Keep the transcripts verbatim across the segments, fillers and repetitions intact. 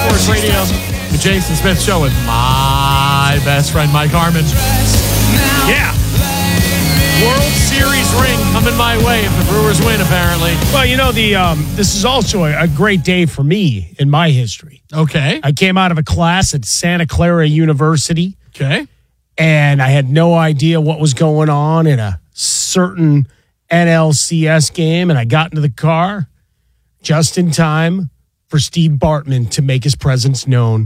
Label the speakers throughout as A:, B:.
A: Sports Radio, the Jason Smith Show with my best friend, Mike Harmon. Yeah. World Series ring coming my way if the Brewers win, apparently.
B: Well, you know, the um, this is also a, a great day for me in my history.
A: Okay.
B: I came out of a class at Santa Clara University.
A: Okay.
B: And I had no idea what was going on in a certain N L C S game. And I got into the car just in time for Steve Bartman to make his presence known.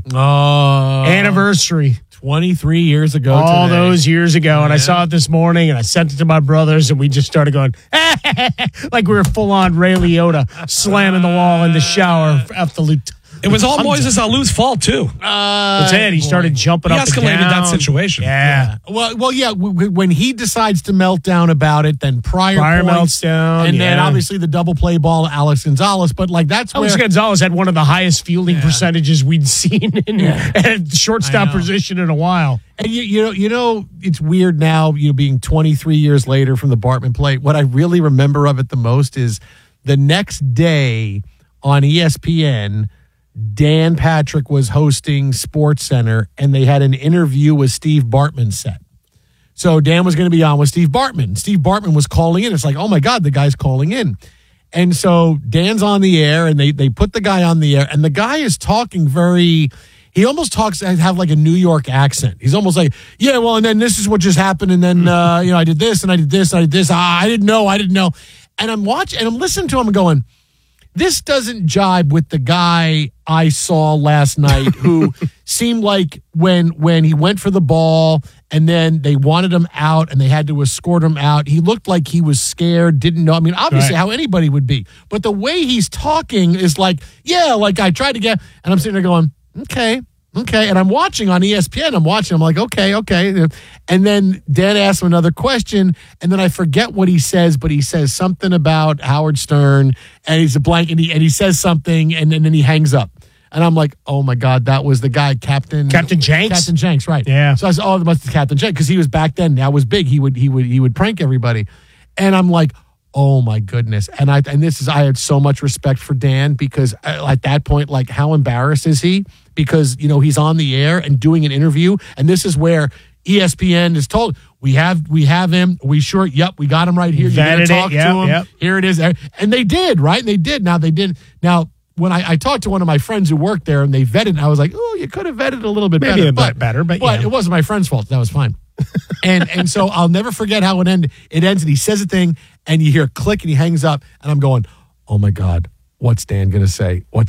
A: Oh.
B: Anniversary.
A: twenty-three years ago
B: All
A: today.
B: those years ago. And
A: Yeah.
B: I saw it this morning, and I sent it to my brothers, and we just started going, like we were full-on Ray Liotta slamming the wall in the shower after the
C: It was all Moises Alou's fault, too.
A: Uh,
B: That's it. He started jumping
C: He
B: up and
C: escalated
B: down.
C: that situation.
B: Yeah.
A: Well, well, yeah. w- w- When he decides to melt down about it, then Pryor,
B: Pryor
A: points,
B: melts down,
A: and then
B: yeah.
A: obviously the double play ball, Alex Gonzalez. But like that's
B: Alex
A: where
B: Gonzalez had one of the highest fielding percentages we'd seen in at shortstop
A: I know.
B: position in a while.
A: and you, you know, you know, it's weird now. You know, being twenty-three years later from the Bartman play. What I really remember of it the most is the next day on E S P N. Dan Patrick was hosting Sports Center, and they had an interview with Steve Bartman set. So Dan was going to be on with Steve Bartman. Steve Bartman was calling in. It's like, oh my God, the guy's calling in. And so Dan's on the air, and they they put the guy on the air, and the guy is talking very. He almost talks have like a New York accent. He's almost like, yeah, well, and then this is what just happened, and then uh, you know I did this, and I did this, and I did this. Ah, I didn't know, I didn't know. And I'm watching, and I'm listening to him and going, this doesn't jibe with the guy I saw last night who seemed like when when he went for the ball and then they wanted him out and they had to escort him out, he looked like he was scared, didn't know. I mean, obviously
B: Right.
A: how anybody would be. But the way he's talking is like, yeah, like I tried to get, and I'm sitting there going, okay, okay. And I'm watching on E S P N. I'm watching. I'm like, okay, okay. And then Dan asks him another question, and then I forget what he says, but he says something about Howard Stern, and he's a blank, and he, and he says something, and, and then he hangs up. And I'm like, oh my God, that was the guy, Captain
B: Captain Jenks?
A: Captain Jenks, right?
B: Yeah.
A: So I said, oh, it must be Captain Jenks because he was back then. That was big. He would he would he would prank everybody, and I'm like, oh my goodness. And I and this is I had so much respect for Dan because at that point, like, how embarrassed is he? Because you know he's on the air and doing an interview, and this is where E S P N is told we have we have him. We sure, yep, we got him right here. You're gonna
B: Vetted
A: talk
B: it, yep,
A: to him.
B: yep.
A: Here it is, and they did, right? And they did. Now they did. Now when I, I talked to one of my friends who worked there, and they vetted, and I was like, oh, you could have vetted a little bit
B: Maybe
A: better,
B: a bit better, but yeah.
A: it wasn't my friend's fault. That was fine. and and so I'll never forget how it ended. It ends, and he says a thing, and you hear a click, and he hangs up, and I'm going, oh my God, what's Dan gonna say? What